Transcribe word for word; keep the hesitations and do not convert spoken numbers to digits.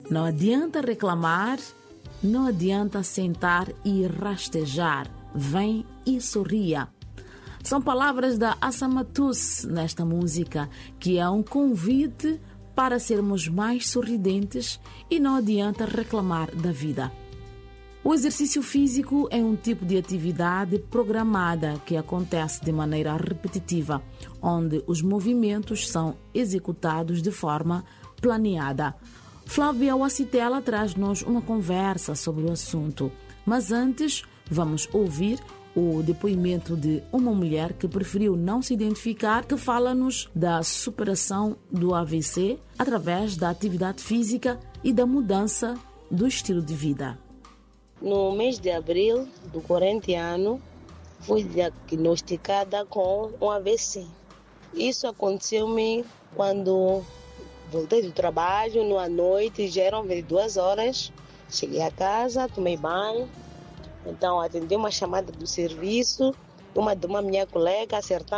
Não adianta reclamar, não adianta sentar e rastejar. Vem e sorria. São palavras da Assamatus nesta música, que é um convite para sermos mais sorridentes e não adianta reclamar da vida. O exercício físico é um tipo de atividade programada que acontece de maneira repetitiva, onde os movimentos são executados de forma planeada. Flávia Wacitela traz-nos uma conversa sobre o assunto, mas antes vamos ouvir o depoimento de uma mulher que preferiu não se identificar, que fala-nos da superação do A V C através da atividade física e da mudança do estilo de vida. No mês de abril do corrente ano, fui diagnosticada com um A V C. Isso aconteceu-me quando voltei do trabalho, na noite, já eram vinte e duas horas. Cheguei a casa, tomei banho. Então, atendi uma chamada do serviço, uma de uma minha colega, acertamos